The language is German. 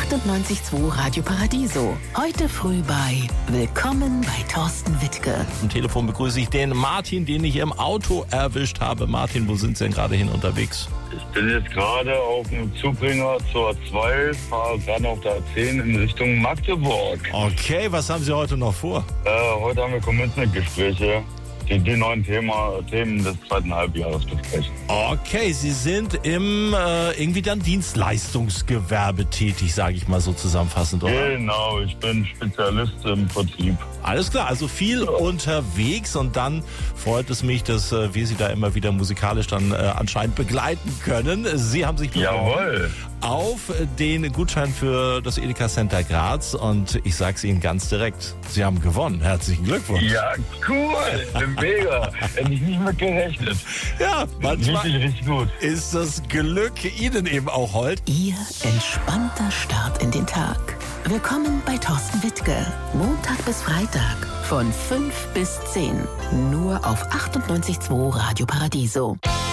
98.2 Radio Paradiso. Heute früh bei Willkommen bei Thorsten Wittke. Am Telefon begrüße ich den Martin, den ich im Auto erwischt habe. Martin, wo sind Sie denn gerade hin unterwegs? Ich bin jetzt gerade auf dem Zubringer zur A2, fahre gerade auf der A10 in Richtung Magdeburg. Okay, was haben Sie heute noch vor? Heute haben wir Commitment-Gespräche, die neuen Themen des zweiten Halbjahres besprechen. Okay, Sie sind im irgendwie dann Dienstleistungsgewerbe tätig, sage ich mal so zusammenfassend, oder? Genau, ich bin Spezialist im Vertrieb. Alles klar, also viel unterwegs, und dann freut es mich, dass wir Sie da immer wieder musikalisch dann anscheinend begleiten können. Sie haben sich beworben auf den Gutschein für das Edeka Center Graz, und ich sage es Ihnen ganz direkt, Sie haben gewonnen. Herzlichen Glückwunsch. Ja, cool, mega. Hätte ich nicht mit gerechnet. Ja, manchmal richtig gut. ist das Glück Ihnen eben auch hold. Ihr entspannter Start in den Tag. Willkommen bei Thorsten Wittke. Montag bis Freitag von 5 bis 10. Nur auf 98.2 Radio Paradiso.